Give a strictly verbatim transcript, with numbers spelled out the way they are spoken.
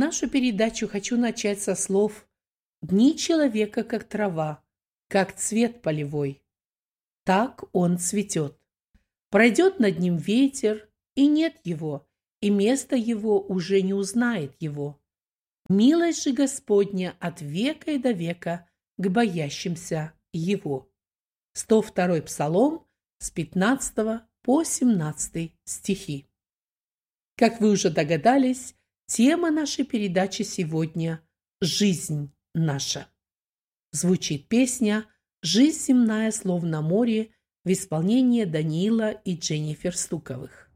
нашу передачу хочу начать со слов: «Дни человека, как трава, как цвет полевой, так он цветет. Пройдет над ним ветер, и нет его, и место его уже не узнает его. Милость же Господня от века и до века к боящимся его». сто второй Псалом с пятнадцатого по семнадцатый стихи. Как вы уже догадались, тема нашей передачи сегодня – «Жизнь наша». Звучит песня «Жизнь земная, словно море» в исполнении Даниила и Дженнифер Стуковых.